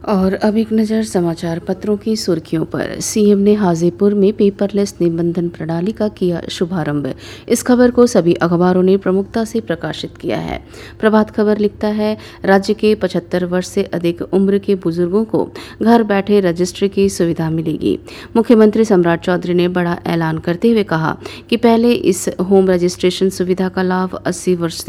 और अब एक नज़र समाचार पत्रों की सुर्खियों पर। सीएम ने हाजीपुर में पेपरलेस निबंधन प्रणाली का किया शुभारंभ। इस खबर को सभी अखबारों ने प्रमुखता से प्रकाशित किया है। प्रभात खबर लिखता है, राज्य के 75 वर्ष से अधिक उम्र के बुजुर्गों को घर बैठे रजिस्ट्री की सुविधा मिलेगी। मुख्यमंत्री सम्राट चौधरी ने बड़ा ऐलान करते हुए कहा कि पहले इस होम रजिस्ट्रेशन सुविधा का लाभ 80 वर्ष से